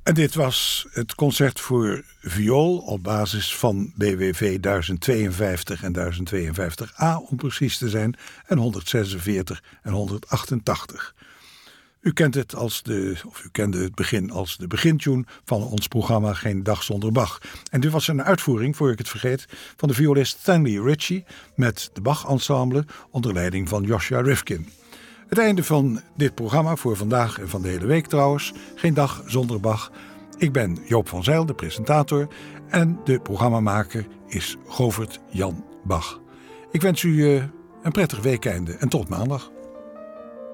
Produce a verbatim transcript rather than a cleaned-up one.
En dit was het concert voor viool op basis van B W V duizend tweeënvijftig en duizend tweeënvijftig A om precies te zijn en honderdzesenveertig en honderdachtentachtig. U kent het als de, of u kende het begin als de begintune van ons programma Geen Dag Zonder Bach. En dit was een uitvoering, voor ik het vergeet, van de violist Stanley Ritchie met de Bach Ensemble onder leiding van Joshua Rifkin. Het einde van dit programma voor vandaag en van de hele week trouwens. Geen Dag Zonder Bach. Ik ben Joop van Zijl, de presentator. En de programmamaker is Govert Jan Bach. Ik wens u uh, een prettig weekeinde en tot maandag.